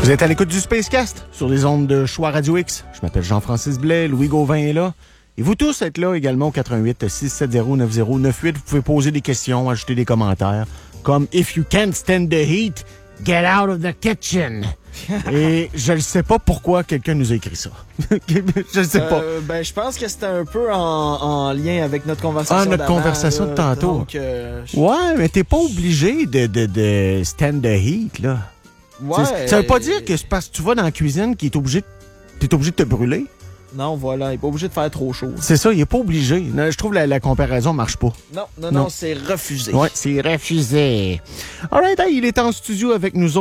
Vous êtes à l'écoute du Spacecast sur les ondes de Choix Radio X. Je m'appelle Jean-Francis Blais, Louis Gauvin est là. Et vous tous êtes là également au 88 670 9098. Vous pouvez poser des questions, ajouter des commentaires, comme « If you can't stand the heat, get out of the kitchen ». Et je ne sais pas pourquoi quelqu'un nous a écrit ça. Je ne sais pas. Je pense que c'était un peu en lien avec notre conversation notre conversation de tantôt. Donc, Ouais, mais t'es pas obligé de stand the heat, là. Ouais. Ça veut pas dire que c'est parce que tu vas dans la cuisine qu'il est obligé, t'es obligé de te brûler. Non, voilà, il n'est pas obligé de faire trop chaud. C'est ça, il est pas obligé. Non, je trouve la comparaison marche pas. Non, c'est refusé. Ouais, c'est refusé. All right, il est en studio avec nous autres.